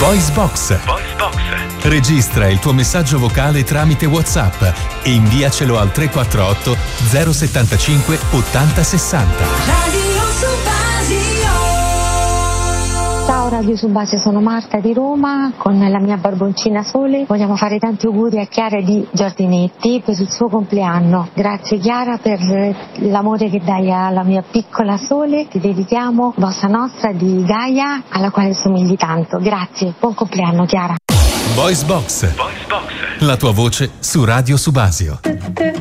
Voice Box. Registra il tuo messaggio vocale tramite WhatsApp e inviacelo al 348 075 80 60. Ciao Radio Subasio, sono Marta di Roma con la mia barboncina Sole. Vogliamo fare tanti auguri a Chiara di Giordinetti per il suo compleanno. Grazie Chiara per l'amore che dai alla mia piccola Sole. Ti dedichiamo Bossa Nostra di Gaia, alla quale somigli tanto. Grazie, buon compleanno Chiara. Voice Box. La tua voce su Radio Subasio.